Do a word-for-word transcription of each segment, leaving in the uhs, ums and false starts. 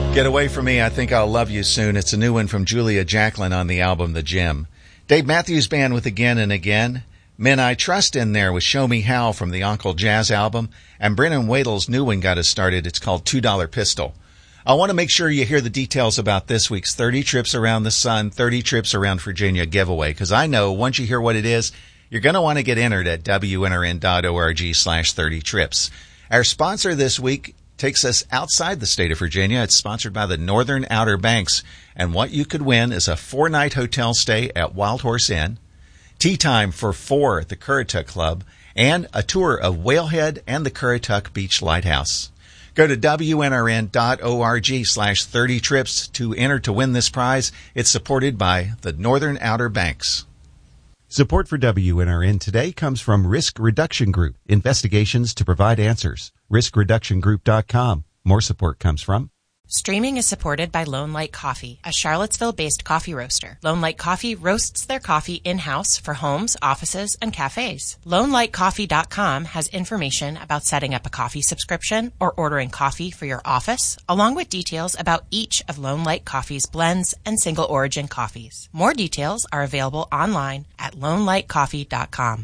Get Away From Me, I Think I'll Love You Soon. It's a new one from Julia Jacklin on the album The Gym. Dave Matthews Band with Again and Again. Men I Trust in there with Show Me How from the Uncle Jazz album. And Brennan Wadle's new one got us started. It's called two dollar Pistol. I want to make sure you hear the details about this week's thirty Trips Around the Sun, thirty Trips Around Virginia giveaway, because I know once you hear what it is, you're going to want to get entered at W N R N dot org slash 30 trips. Our sponsor this week takes us outside the state of Virginia. It's sponsored by the Northern Outer Banks, and what you could win is a four-night hotel stay at Wild Horse Inn, tea time for four at the Currituck Club, and a tour of Whalehead and the Currituck Beach Lighthouse. Go to W N R N dot org slash 30 trips to enter to win this prize. It's supported by the Northern Outer Banks. Support for W N R N today comes from Risk Reduction Group, investigations to provide answers. risk reduction group dot com. More support comes from Streaming is supported by Lone Light Coffee, a Charlottesville-based coffee roaster. Lone Light Coffee roasts their coffee in-house for homes, offices, and cafes. lone light coffee dot com has information about setting up a coffee subscription or ordering coffee for your office, along with details about each of Lone Light Coffee's blends and single-origin coffees. More details are available online at lone light coffee dot com.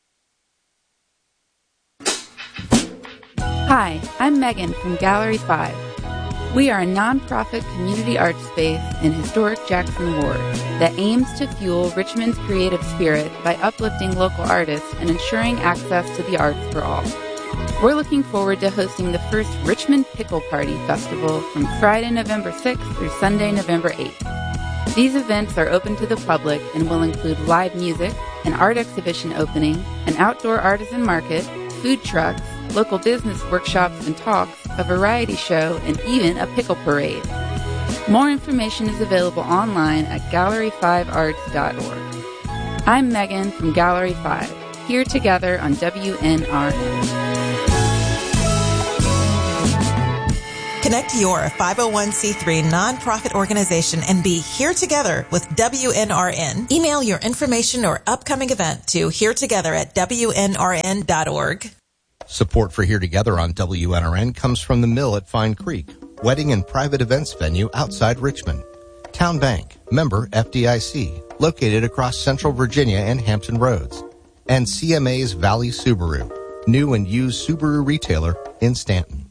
Hi, I'm Megan from Gallery five. We are a nonprofit community art space in historic Jackson Ward that aims to fuel Richmond's creative spirit by uplifting local artists and ensuring access to the arts for all. We're looking forward to hosting the first Richmond Pickle Party Festival from Friday, November sixth through Sunday, November eighth. These events are open to the public and will include live music, an art exhibition opening, an outdoor artisan market, food trucks, local business workshops and talks, a variety show, and even a pickle parade. More information is available online at gallery five arts dot org. I'm Megan from Gallery five, here together on W N R N. Connect your five oh one c three nonprofit organization and be here together with W N R N. Email your information or upcoming event to here together at W N R N dot org. Support for Here Together on W N R N comes from the Mill at Fine Creek, wedding and private events venue outside Richmond. Town Bank, member F D I C, located across Central Virginia and Hampton Roads. And C M A's Valley Subaru, new and used Subaru retailer in Stanton.